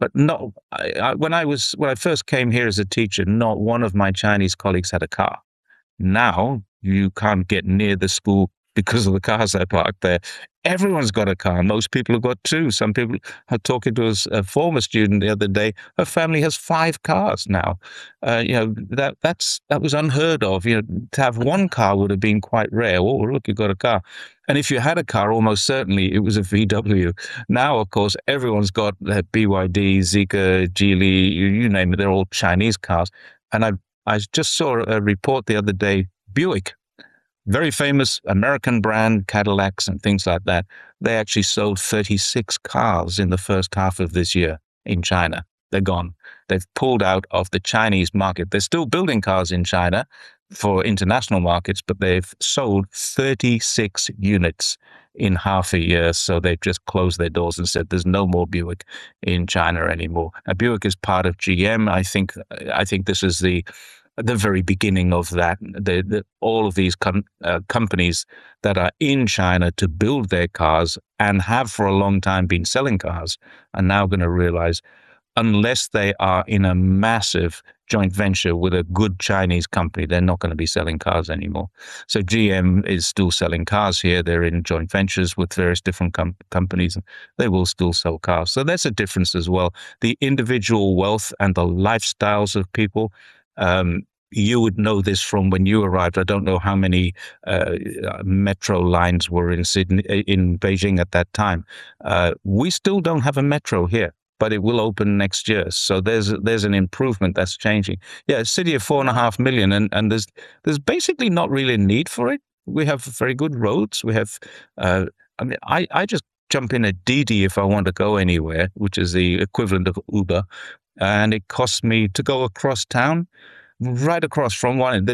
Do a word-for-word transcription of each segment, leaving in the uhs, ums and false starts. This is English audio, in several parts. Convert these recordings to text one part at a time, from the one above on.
But not I, I, when I was when I first came here as a teacher, not one of my Chinese colleagues had a car. Now you can't get near the school because of the cars I parked there. Everyone's got a car. Most people have got two. Some people are talking to us, a former student the other day. Her family has five cars now. Uh, you know that that's that was unheard of. You know, to have one car would have been quite rare. Oh, look, you got a car. And if you had a car, almost certainly it was a V W. Now, of course, everyone's got uh, B Y D, Zeekr, Geely, you, you name it. They're all Chinese cars. And I I just saw a report the other day. Buick, very famous American brand, Cadillacs and things like that. They actually sold thirty-six cars in the first half of this year in China. They're gone. They've pulled out of the Chinese market. They're still building cars in China for international markets, but they've sold thirty-six units in half a year. So they've just closed their doors and said there's no more Buick in China anymore. Now, Buick is part of G M. I think I think this is the the very beginning of that. The, the, all of these com- uh, companies that are in China to build their cars and have for a long time been selling cars are now going to realize, unless they are in a massive joint venture with a good Chinese company, they're not going to be selling cars anymore. So G M is still selling cars here. They're in joint ventures with various different com- companies, and they will still sell cars. So that's a difference as well. The individual wealth and the lifestyles of people. Um, you would know this from when you arrived. I don't know how many uh, metro lines were in Sydney, in Beijing at that time. Uh, we still don't have a metro here, but it will open next year. So there's there's an improvement that's changing. Yeah, a city of four and a half million, and, and there's there's basically not really a need for it. We have very good roads. We have, uh, I mean, I, I just jump in a Didi if I want to go anywhere, which is the equivalent of Uber, and it costs me to go across town, right across from one.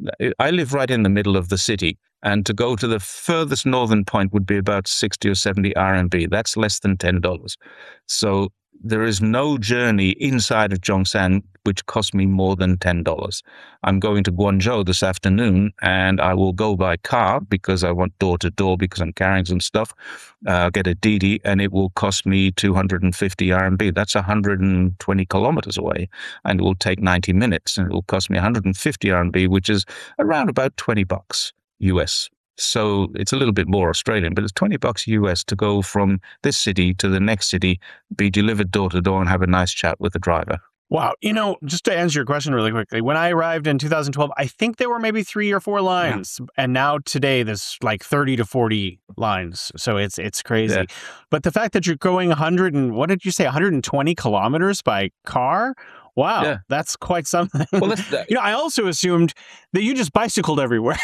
I live right in the middle of the city, and to go to the furthest northern point would be about sixty or seventy R M B. That's less than ten dollars. So there is no journey inside of Zhongshan which cost me more than ten dollars. I'm going to Guangzhou this afternoon, and I will go by car because I want door-to-door because I'm carrying some stuff. Uh, get a Didi, and it will cost me two hundred fifty R M B. That's one hundred twenty kilometers away, and it will take ninety minutes, and it will cost me one hundred fifty R M B, which is around about twenty bucks U S. So it's a little bit more Australian, but it's twenty bucks U S to go from this city to the next city, be delivered door to door, and have a nice chat with the driver. Wow. You know, just to answer your question really quickly, when I arrived in two thousand twelve, I think there were maybe three or four lines. Yeah. And now today there's like thirty to forty lines. So it's it's crazy. Yeah. But the fact that you're going one hundred and what did you say, one hundred twenty kilometers by car? Wow, yeah. That's quite something. Well, that's, uh, you know, I also assumed that you just bicycled everywhere.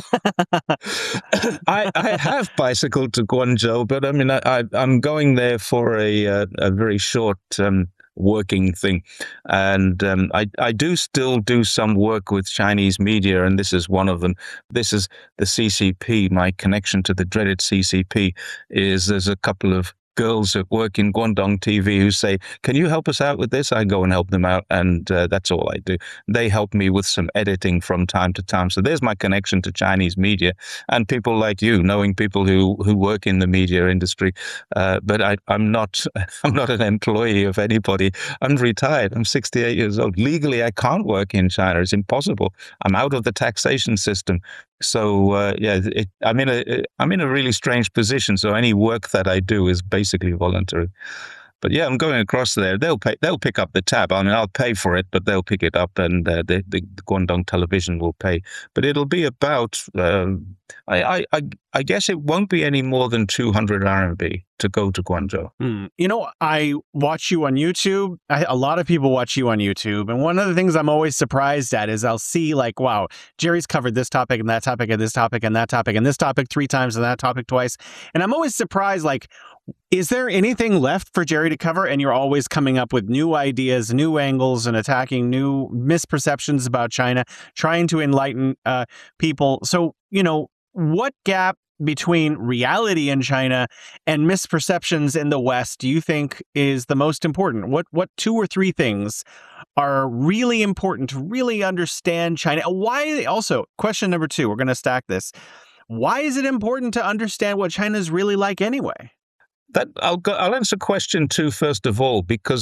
I, I have bicycled to Guangzhou, but I mean, I, I, I'm going there for a uh, a very short um, working thing, and um, I I do still do some work with Chinese media, and this is one of them. This is the C C P. My connection to the dreaded C C P is there's a couple of girls that work in Guangdong T V who say, can you help us out with this? I go and help them out, and uh, that's all I do. They help me with some editing from time to time. So there's my connection to Chinese media and people like you, knowing people who, who work in the media industry. Uh, but I, I'm not I'm not an employee of anybody. I'm retired. I'm sixty-eight years old. Legally, I can't work in China. It's impossible. I'm out of the taxation system. So uh, yeah, it, I'm in a I'm in a really strange position. So any work that I do is basically voluntary. But yeah, I'm going across there. They'll pay. They'll pick up the tab. I mean, I'll pay for it, but they'll pick it up, and uh, the, the, the Guangdong Television will pay. But it'll be about. Uh, I, I I guess it won't be any more than two hundred R M B to go to Guangzhou. Mm. You know, I watch you on YouTube. I, a lot of people watch you on YouTube, and one of the things I'm always surprised at is I'll see like, wow, Jerry's covered this topic and that topic and this topic and that topic and this topic three times and that topic twice, and I'm always surprised like. Is there anything left for Jerry to cover? And you're always coming up with new ideas, new angles, and attacking new misperceptions about China, trying to enlighten uh, people. So, you know, what gap between reality in China and misperceptions in the West do you think is the most important? What what two or three things are really important to really understand China? Why? Also, question number two, we're going to stack this. Why is it important to understand what China is really like anyway? That I'll go, I'll answer question two first of all, because